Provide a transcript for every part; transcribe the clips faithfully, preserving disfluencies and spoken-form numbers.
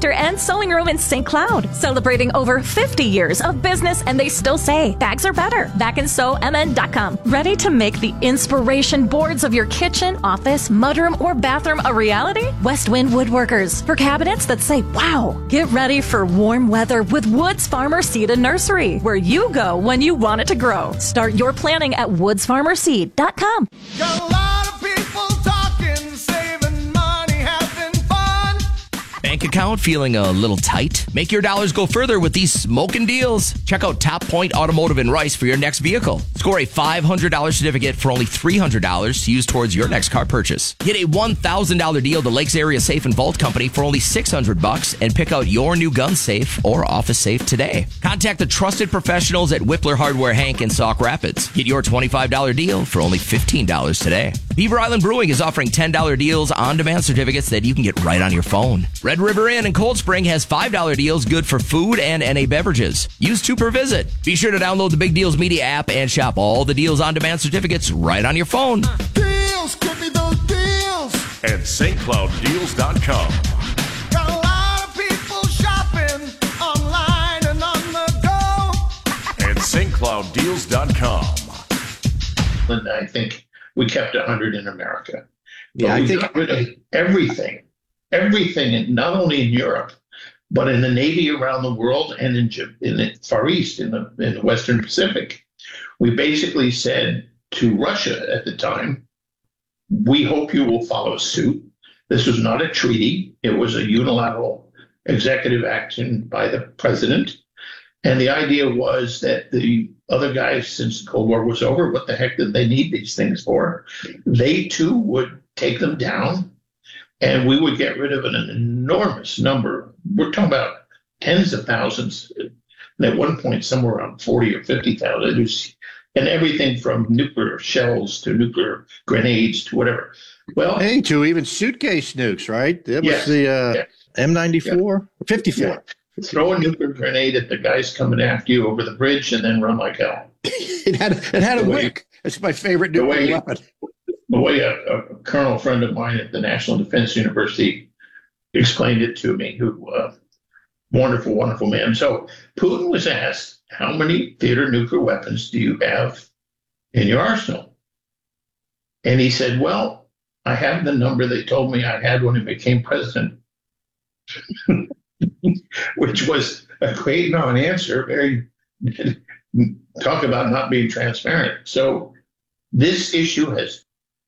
Chiropractor and Sewing Room in Saint Cloud. Celebrating over fifty years of business, and they still say bags are better. back and sew m n dot com. Ready to make the inspiration boards of your kitchen, office, mudroom, or bathroom a reality? Westwind Woodworkers. For cabinets that say, wow. Get ready for warm weather with Woods Farmer Seed and Nursery, where you go when you want it to grow. Start your planning at woods farmer seed dot com. Got a lot of people talking, saving money, having fun. Bank account feeling a little tight? Make your dollars go further with these smoking deals. Check out Top Point Automotive in Rice for your next vehicle. Score a five hundred dollars certificate for only three hundred dollars to use towards your next car purchase. Get a one thousand dollars deal to Lakes Area Safe and Vault Company for only six hundred bucks and pick out your new gun safe or office safe today. Contact the trusted professionals at Whippler Hardware Hank in Sauk Rapids. Get your twenty-five dollars deal for only fifteen dollars today. Beaver Island Brewing is offering ten dollars deals on-demand certificates that you can get right on your phone. Red River Inn in Cold Spring has five dollars deals good for food and N A beverages. Use two per visit. Be sure to download the Big Deals Media app and shop all the deals on-demand certificates right on your phone. Deals, give me those deals. At St Cloud Deals dot com. Got a lot of people shopping online and on the go. At St Cloud Deals dot com. And I think we kept one hundred in America. Yeah, but I we think- got rid of everything, everything, in, not only in Europe, but in the Navy around the world and in, Jap- in the Far East, in the, in the Western Pacific. We basically said to Russia at the time, we hope you will follow suit. This was not a treaty. It was a unilateral executive action by the president. And the idea was that the other guys, since the Cold War was over, what the heck did they need these things for? They too would take them down, and we would get rid of an enormous number. We're talking about tens of thousands, and at one point somewhere around forty or fifty thousand. It was, and everything from nuclear shells to nuclear grenades to whatever. Well, Hey, to even suitcase nukes, right? That was Yes, the uh, yes. M ninety-four, fifty-four. yeah, throw a nuclear grenade at the guys coming after you over the bridge and then run like hell. It had it had a The way- wick. That's my favorite the nuclear way- weapon. The way a, a colonel friend of mine at the National Defense University explained it to me, who uh, wonderful, wonderful man. So Putin was asked, how many theater nuclear weapons do you have in your arsenal? And he said, well, I have the number they told me I had when I became president, which was a great non-answer. Very talk about not being transparent. So this issue has,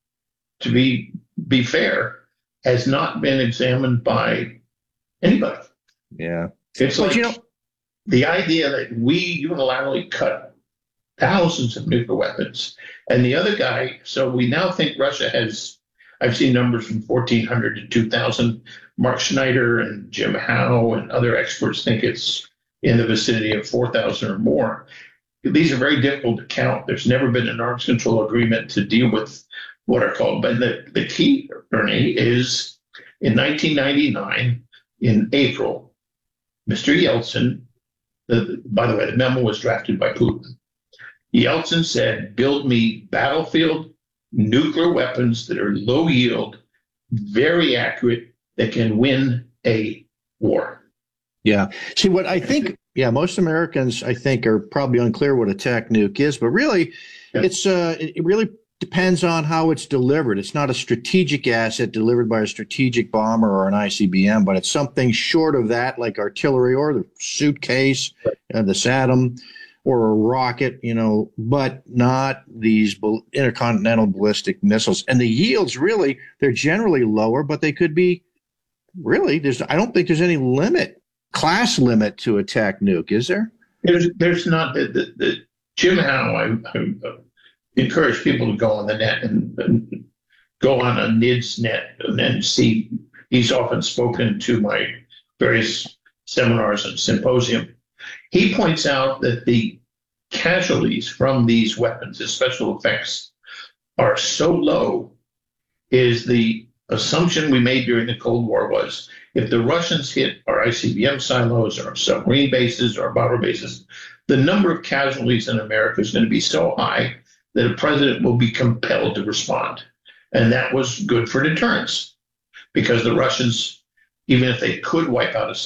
to be be fair, has not been examined by anybody. Yeah. It's But like you know, the idea that we unilaterally cut thousands of nuclear weapons, and the other guy. So we now think Russia has. I've seen numbers from fourteen hundred to two thousand. Mark Schneider and Jim Howe and other experts think it's in the vicinity of four thousand or more. These are very difficult to count. There's never been an arms control agreement to deal with what are called, but the, the key, Ernie, is in nineteen ninety-nine, in April, Mister Yeltsin, the, by the way, the memo was drafted by Putin. Yeltsin said, build me battlefield nuclear weapons that are low yield, very accurate, that can win a war. yeah. See, what I think, yeah, most Americans, I think, are probably unclear what a tac nuke is, but really, Yeah. it's uh, it really depends on how it's delivered. It's not a strategic asset delivered by a strategic bomber or an I C B M, but it's something short of that, like artillery or the suitcase, uh, the Saddam, or a rocket, you know, but not these bal- intercontinental ballistic missiles. And the yields, really, they're generally lower, but they could be really, there's, I don't think there's any limit, class limit to a tac nuke, is there? There's, there's not the, the, the Jim Howe. I, I uh, encourage people to go on the net and, and go on a N I D S net and then see. He's often spoken to my various seminars and symposium. He points out that the casualties from these weapons, the special effects, are so low. Is the assumption we made during the Cold War was if the Russians hit our I C B M silos or submarine bases or bomber bases, the number of casualties in America is going to be so high that a president will be compelled to respond. And that was good for deterrence because the Russians, even if they could wipe out a